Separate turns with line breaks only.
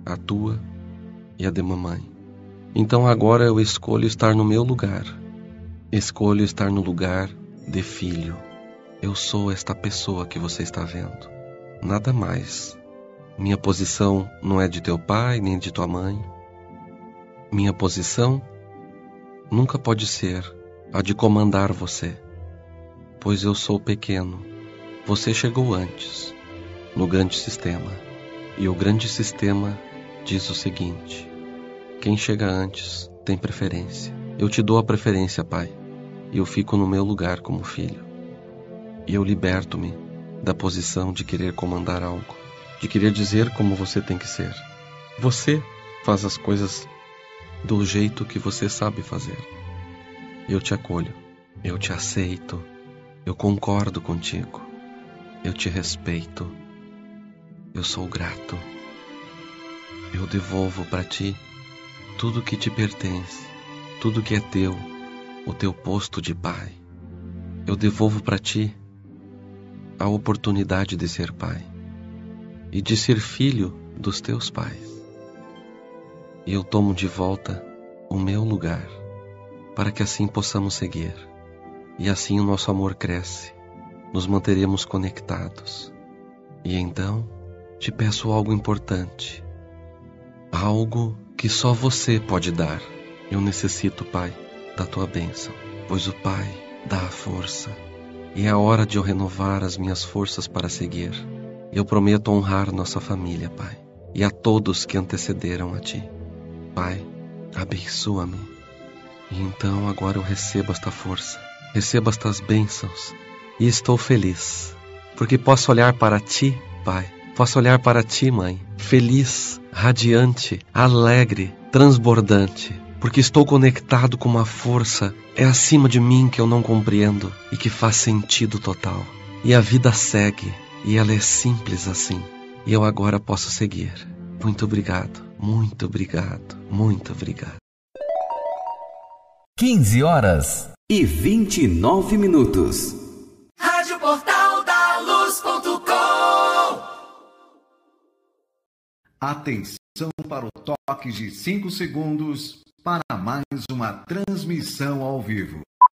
a tua e a de mamãe. Então agora eu escolho estar no meu lugar. Escolho estar no lugar de filho. Eu sou esta pessoa que você está vendo. Nada mais. Minha posição não é de teu pai nem de tua mãe. Minha posição nunca pode ser a de comandar você, pois eu sou pequeno. Você chegou antes, no grande sistema. E o grande sistema diz o seguinte: quem chega antes tem preferência. Eu te dou a preferência, pai, e eu fico no meu lugar como filho. E eu liberto-me da posição de querer comandar algo, de querer dizer como você tem que ser. Você faz as coisas do jeito que você sabe fazer. Eu te acolho, eu te aceito, eu concordo contigo, eu te respeito, eu sou grato. Eu devolvo para ti tudo que te pertence, tudo que é teu, o teu posto de pai. Eu devolvo para ti a oportunidade de ser pai e de ser filho dos teus pais. E eu tomo de volta o meu lugar, para que assim possamos seguir. E assim o nosso amor cresce, nos manteremos conectados. E então te peço algo importante, algo que só você pode dar. Eu necessito, Pai, da tua bênção, pois o Pai dá a força. E é a hora de eu renovar as minhas forças para seguir. Eu prometo honrar nossa família, Pai, e a todos que antecederam a ti. Pai, abençoa-me. E então agora eu recebo esta força, recebo estas bênçãos, e estou feliz, porque posso olhar para ti, Pai, posso olhar para ti, Mãe, feliz, radiante, alegre, transbordante, porque estou conectado com uma força, é acima de mim que eu não compreendo e que faz sentido total. E a vida segue, e ela é simples assim, e eu agora posso seguir. Muito obrigado, muito obrigado, muito obrigado.
15h29.
Rádio Portal da Luz.com.
Atenção para o toque de 5 segundos para mais uma transmissão ao vivo.